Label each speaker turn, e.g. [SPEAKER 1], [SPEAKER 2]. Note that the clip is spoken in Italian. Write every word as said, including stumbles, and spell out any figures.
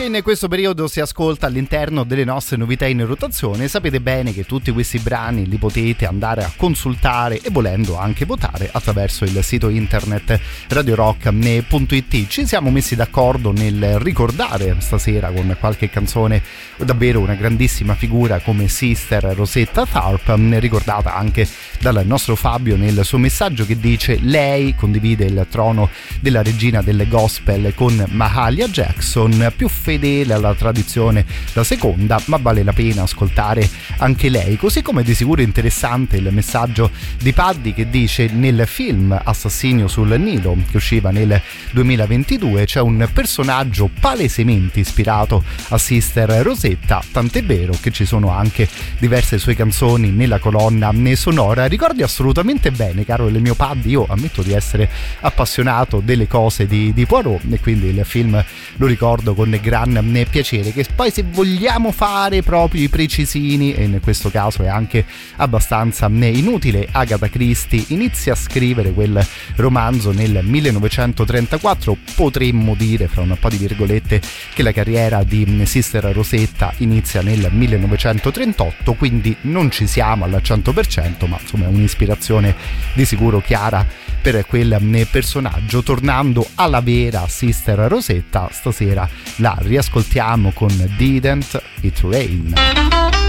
[SPEAKER 1] che in questo periodo si ascolta all'interno delle nostre novità in rotazione. Sapete bene che tutti questi brani li potete andare a consultare e volendo anche votare attraverso il sito internet radio rock punto it. Ci siamo messi d'accordo nel ricordare stasera con qualche canzone davvero una grandissima figura come Sister Rosetta Tharpe, ricordata anche dal nostro Fabio nel suo messaggio, che dice: lei condivide il trono della regina delle gospel con Mahalia Jackson, più fedele alla tradizione la seconda, ma vale la pena ascoltare anche lei. Così come di sicuro interessante il messaggio di Paddy, che dice: nel film Assassinio sul Nilo, che usciva nel duemilaventidue, c'è un personaggio palesemente ispirato a Sister Rosetta, tant'è vero che ci sono anche diverse sue canzoni nella colonna sonora. Ricordi assolutamente bene, caro il mio Paddy, io ammetto di essere appassionato delle cose di, di Poirot, e quindi il film lo ricordo con gran piacere. Che poi, se vogliamo fare proprio i precisini, e in questo caso è anche abbastanza inutile, Agatha Christie inizia a scrivere quel romanzo nel millenovecentotrentaquattro, potremmo dire fra un po' di virgolette che la carriera di Sister Rosetta inizia nel millenovecentotrentotto, quindi non ci siamo al cento per cento, ma insomma è un'ispirazione di sicuro chiara per quel personaggio. Tornando alla vera Sister Rosetta, stasera la riascoltiamo con Didn't It Rain.